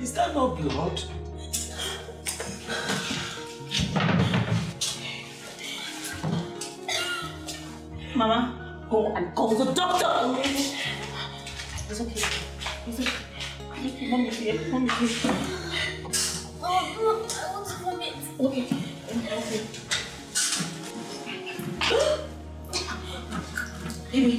Is that not blood? Mama, go and call the doctor. It's okay. It's okay. Mommy's here. Mommy's here. Oh, look, I want to vomit. Okay. Baby.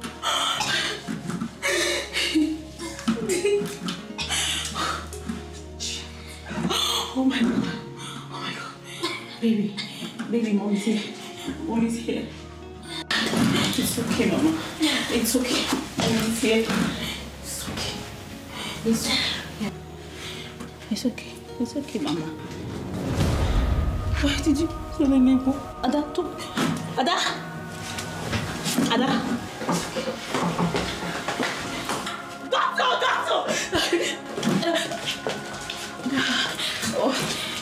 Oh my God. Oh my God. Baby. Baby, mommy's here. Mommy's here. It's okay, Mama. It's okay. Mommy's here. It's okay. It's okay. It's okay. It's okay, Mama. Why did you say the name? Ada, talk. Ada! Ada! Doctor! Oh.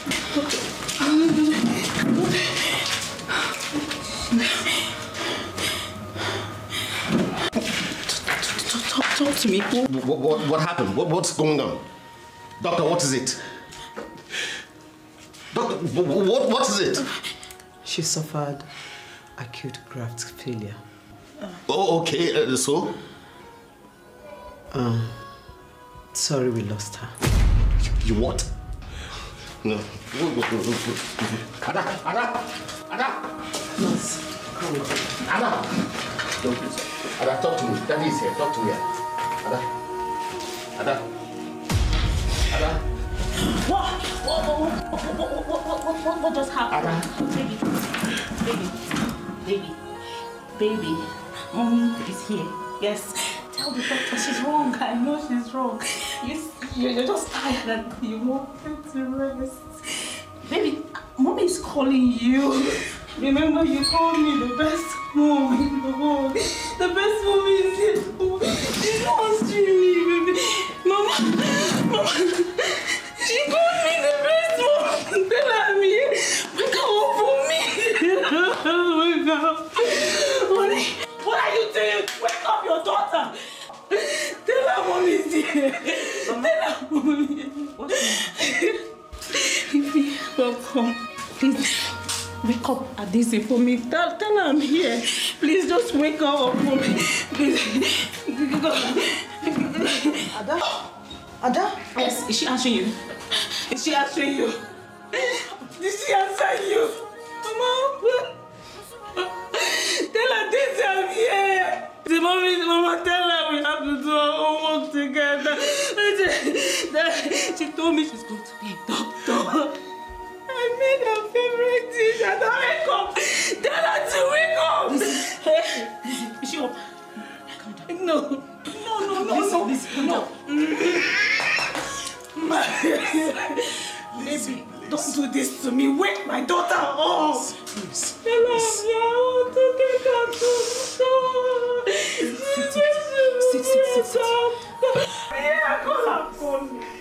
Talk to me. What happened? What's going on? Doctor, what is it? Doctor, what is it? She suffered acute graft failure. Oh, okay. So? Sorry we lost her. You what? No. Ada! Nurse, come on. Ada! Don't do so. Ada, talk to me. Daddy is here. Talk to me. Ada. What just happened? Baby, mommy is here. Yes. Tell the doctor she's wrong. I know she's wrong. You're just tired and you want to rest. Baby, mommy is calling you. Remember, you called me the best mom in the world. The best mom is here. She's not answering me, baby. Mama. She called me the best mom. Tell her me. Wake up for me. Wake up. Honey, what are you doing? Wake up your daughter. Tell her mommy is here. Tell her mommy. What's wrong? Come. Please. Wake up at this for me. Tell her I'm here. Please just wake up for me. Please. Ada? Yes, is she answering you? Is she answering you? Did she answer you? Mama? Tell her this I'm here. Mama, tell her we have to do our homework together. She told me she's going to be a doctor. I made her favorite dish and I wake up. Tell her to wake up. Hey, is she up? Calm down. No. Baby, don't do this to me. Wake my daughter up. Please. Tell her I want to take her to school. Sit. Yeah, call her.